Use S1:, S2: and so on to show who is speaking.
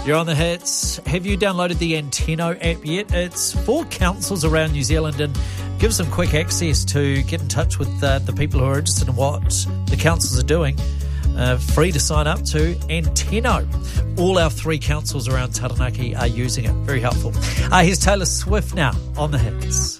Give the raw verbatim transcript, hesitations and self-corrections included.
S1: You're on the hits. Have you downloaded the Anteno app yet? It's for councils around New Zealand and gives them quick access to get in touch with uh, the people who are interested in what the councils are doing. Uh, free to sign up to Anteno. All our three councils around Taranaki are using it. Very helpful. Uh, here's Taylor Swift now on the hits.